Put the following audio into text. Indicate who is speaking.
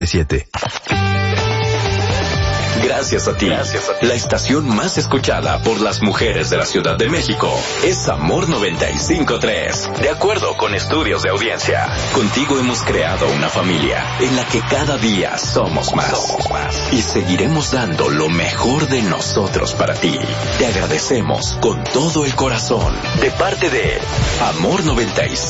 Speaker 1: 7.
Speaker 2: Gracias a ti. La estación más escuchada por las mujeres de la Ciudad de México es Amor 95.3. De acuerdo con estudios de audiencia, contigo hemos creado una familia en la que cada día somos más. Y seguiremos dando lo mejor de nosotros para ti. Te agradecemos con todo el corazón. De parte de Amor 95.